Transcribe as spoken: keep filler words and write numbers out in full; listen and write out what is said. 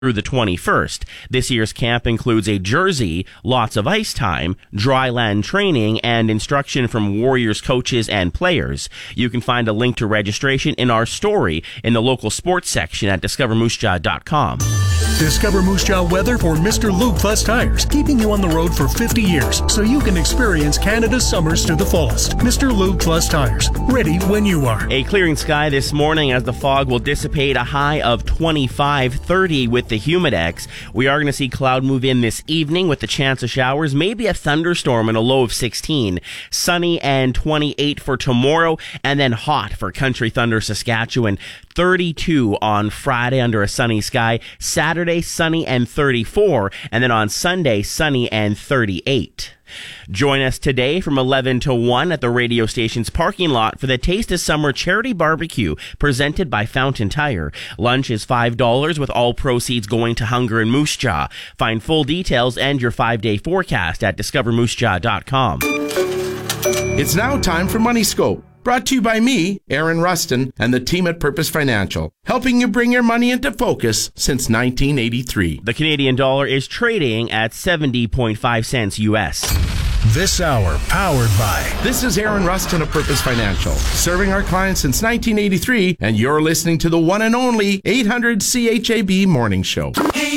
through the twenty-first. This year's camp includes a jersey, lots of ice time, dry land training, and instruction from Warriors coaches and players. You can find a link to registration in our story in the local sports section at discover moose jaw dot com. Discover Moose Jaw weather for Mister Lube Plus Tires, keeping you on the road for fifty years so you can experience Canada's summers to the fullest. Mister Lube Plus Tires, ready when you are. A clearing sky this morning as the fog will dissipate, a high of twenty-five, thirty with the Humidex. We are going to see cloud move in this evening with the chance of showers, maybe a thunderstorm and a low of sixteen. Sunny and twenty-eight for tomorrow, and then hot for Country Thunder, Saskatchewan. thirty-two on Friday under a sunny sky. Saturday, sunny and thirty-four. And then on Sunday, sunny and thirty-eight. Join us today from eleven to one at the radio station's parking lot for the Taste of Summer Charity Barbecue presented by Fountain Tire. Lunch is five dollars with all proceeds going to Hunger and Moose Jaw. Find full details and your five-day forecast at discover moose jaw dot com. It's now time for Money Scope. Brought to you by me, Aaron Rustin, and the team at Purpose Financial, helping you bring your money into focus since nineteen eighty-three. The Canadian dollar is trading at seventy point five cents U S. This hour powered by... This is Aaron Rustin of Purpose Financial, serving our clients since nineteen eighty-three, and you're listening to the one and only eight hundred C H A B Morning Show. Hey.